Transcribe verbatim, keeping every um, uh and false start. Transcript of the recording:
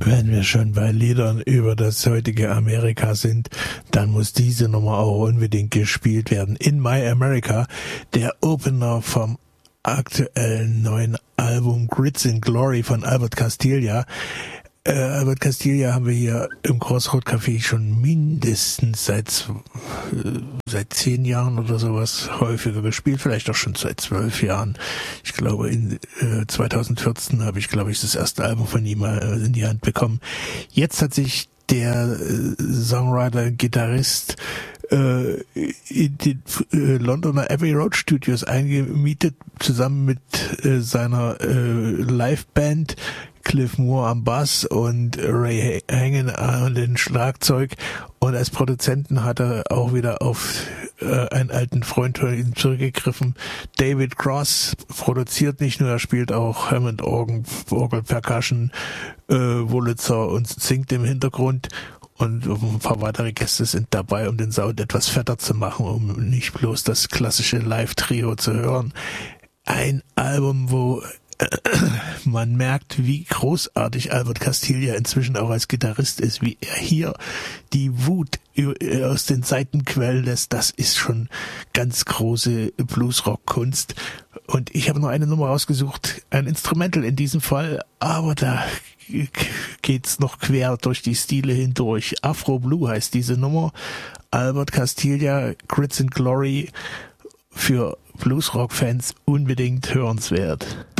Wenn wir schon bei Liedern über das heutige Amerika sind, dann muss diese Nummer auch unbedingt gespielt werden. In My America, der Opener vom aktuellen neuen Album Grits and Glory von Albert Castiglia. Äh, Albert Castiglia haben wir hier im Crossroad Café schon mindestens seit äh, seit zehn Jahren oder sowas häufiger gespielt, vielleicht auch schon seit zwölf Jahren. Ich glaube, in äh, zwanzig vierzehn habe ich, glaube ich, das erste Album von ihm mal äh, in die Hand bekommen. Jetzt hat sich der äh, Songwriter, Gitarrist äh, in den äh, Londoner Abbey Road Studios eingemietet, zusammen mit äh, seiner äh, Liveband, Cliff Moore am Bass und Ray Hangen an den Schlagzeug, und als Produzenten hat er auch wieder auf äh, einen alten Freund von ihm zurückgegriffen. David Cross produziert nicht nur, er spielt auch Hammond Orgel, Orgel Percussion, äh, Wurlitzer und singt im Hintergrund, und ein paar weitere Gäste sind dabei, um den Sound etwas fetter zu machen, um nicht bloß das klassische Live-Trio zu hören. Ein Album, wo man merkt, wie großartig Albert Castiglia inzwischen auch als Gitarrist ist, wie er hier die Wut aus den Saiten quellen lässt. Das ist schon ganz große Bluesrock-Kunst. Und ich habe nur eine Nummer rausgesucht, ein Instrumental in diesem Fall, aber da geht's noch quer durch die Stile hindurch. Afro Blue heißt diese Nummer. Albert Castiglia, Grits and Glory, für Bluesrock-Fans unbedingt hörenswert.